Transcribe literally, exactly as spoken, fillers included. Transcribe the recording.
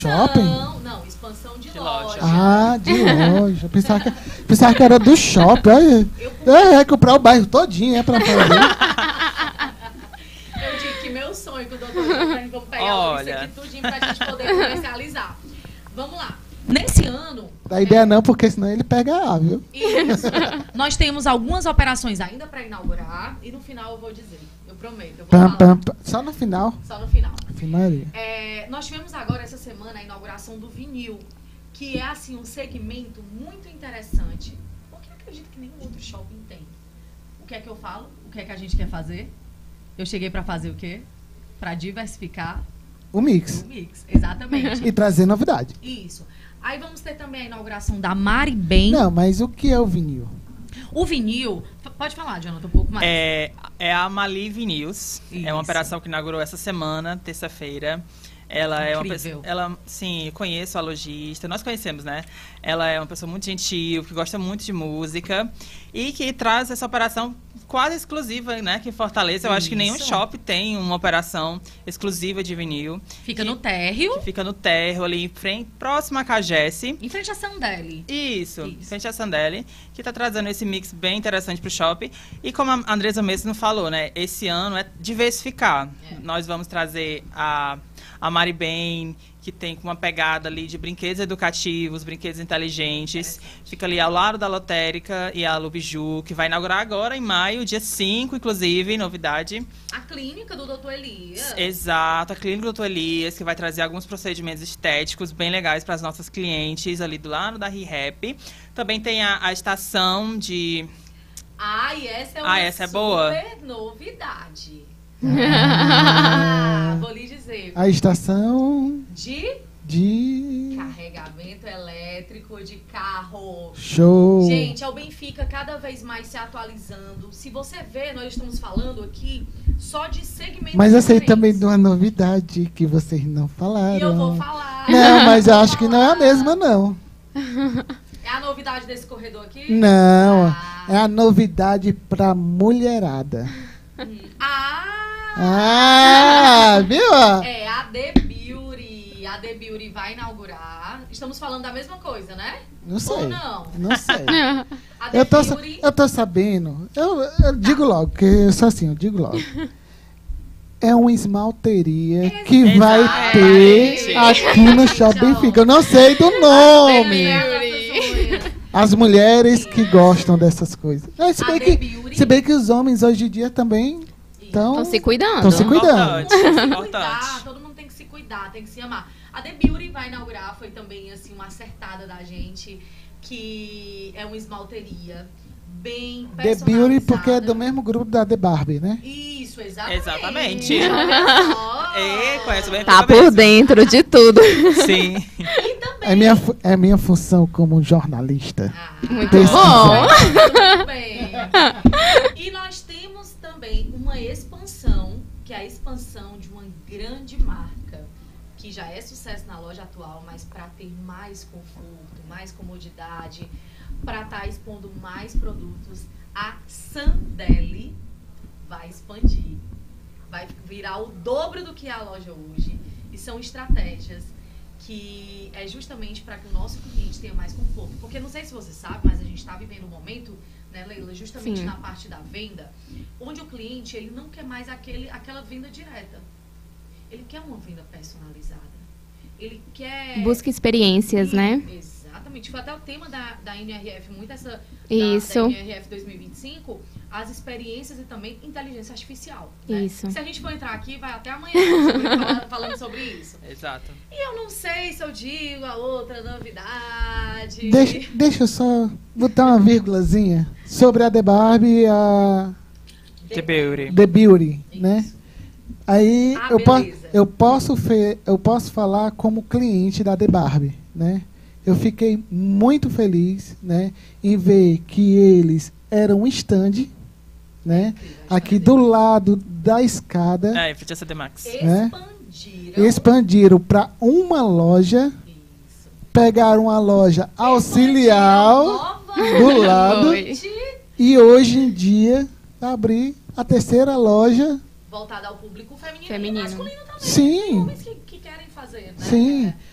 shopping? Não, não, expansão de, De loja. loja. Ah, de loja. Pensava que, pensava que era do shopping. Olha, é, é comprar o bairro todinho, é pra fazer. Eu digo que meu sonho com o doutor, vamos pegar Olha. isso aqui tudinho pra gente poder comercializar. Vamos lá. Nesse ano, Dá ideia não, porque senão ele pega A, viu? isso, nós temos algumas operações ainda para inaugurar e no final eu vou dizer, eu prometo, eu vou Pam, falar. pam, pam. Só no final. Só no final. Finaria. É, nós tivemos agora essa semana a inauguração do vinil, que é assim um segmento muito interessante, porque eu acredito que nenhum outro shopping tem. O que é que eu falo? O que é que a gente quer fazer? Eu cheguei para fazer o quê? Para diversificar O mix. o mix, exatamente. E trazer novidade. Isso. Aí vamos ter também a inauguração da Mari Bem. Não, mas o que é o vinil? O vinil, f- pode falar, Jonathan, um pouco mais. É, é a Mali Vinyls. É uma Isso. operação que inaugurou essa semana, terça-feira. Ela é uma Incrível. pessoa. Ela, sim, eu conheço a lojista. Nós conhecemos, né? Ela é uma pessoa muito gentil, que gosta muito de música e que traz essa operação quase exclusiva, né? Que em Fortaleza, eu acho que nenhum Isso. shopping tem uma operação exclusiva de vinil. Fica que- no térreo, Que fica no térreo, ali em frente, próximo à Cagesse. em frente à Sandeli. Isso, Isso. frente à Sandeli, que está trazendo esse mix bem interessante para o shopping. E como a Andresa mesmo falou, né? Esse ano é diversificar. É. Nós vamos trazer a, a Mari Bem, que tem uma pegada ali de brinquedos educativos, brinquedos inteligentes. Fica ali ao lado da Lotérica e a Lubiju, que vai inaugurar agora em maio, dia cinco, inclusive, novidade. A clínica do doutor Elias. Exato, a Clínica doutor Elias, que vai trazer alguns procedimentos estéticos bem legais para as nossas clientes ali do lado da ReHap. Também tem a, a estação de... Ah, e essa é uma Ah, essa é boa? super novidade. Ah, vou lhe dizer. A estação De de carregamento elétrico de carro. show. Gente, é o Benfica cada vez mais se atualizando. Se você vê, nós estamos falando aqui só de segmentos Mas eu sei diferentes. também de uma novidade que vocês não falaram. E eu vou falar. Não, mas eu Vou acho que não é a falar. mesma, não. É a novidade desse corredor aqui? Não, Ah. é a novidade pra mulherada. Ah! Ah, viu? É a The Beauty. A The Beauty vai inaugurar. Estamos falando da mesma coisa, né? Não sei. Ou não? Não sei. A The Eu tô, sa- Beauty. eu tô sabendo. Eu, eu digo logo, porque eu sou assim, eu digo logo. É uma esmalteria que vai ter Exatamente. aqui no Shopping Benfica. Eu não sei do nome. As mulheres que gostam dessas coisas. É, se, A bem The que, Beauty. se bem que os homens hoje em dia também estão. Estão se cuidando. Tão se cuidando. Importante, Todo mundo tem que se importante. cuidar, todo mundo tem que se cuidar, tem que se amar. A The Beauty vai inaugurar, foi também assim uma acertada da gente, que é uma esmalteria bem The personalizada. Beauty, porque é do mesmo grupo da The Barbie, né? Isso, exatamente. Exatamente. Olha só. É, conhece bem. Tá fica por mesmo. dentro de tudo. Sim. E também. É minha, fu- é minha função como jornalista. Ah, Muito Pesquisa. bom. muito bem. E nós temos também uma expansão, que é a expansão de uma grande marca, que já é sucesso na loja atual, mas para ter mais conforto, mais comodidade, para estar expondo mais produtos, a Sandeli vai expandir. Vai virar o dobro do que é a loja hoje. E são estratégias que é justamente para que o nosso cliente tenha mais conforto. Porque não sei se você sabe, mas a gente está vivendo um momento, né, Leila, justamente Sim. na parte da venda, onde o cliente ele não quer mais aquele, aquela venda direta. Ele quer uma venda personalizada. Ele quer... Busca experiências, né? Exatamente. Foi até o tema da, da N R F, muito essa... da- Isso. Da, N R F dois mil e vinte e cinco, as experiências e também inteligência artificial. Né? Isso. Se a gente for entrar aqui, vai até amanhã sobre- falando, falando sobre isso. Exato. E eu não sei se eu digo a outra novidade. Deixa, deixa eu só botar uma vírgulazinha sobre a The Barbie e a The Beauty. The Beauty, né? Isso. Aí Ah, eu, po beleza. eu, posso fe eu posso falar como cliente da The Barbie, né? Eu fiquei muito feliz, né, em ver que eles eram um stand, né, aqui do lado da escada, É, em frente a C D Max. né? Expandiram. Expandiram para uma loja, Isso. pegaram uma loja auxiliar Expandiram do lado novamente, e hoje em dia abrir a terceira loja. voltada ao público feminino, Feminino. e masculino também. Sim. Tem homens que, que querem fazer, né? Sim.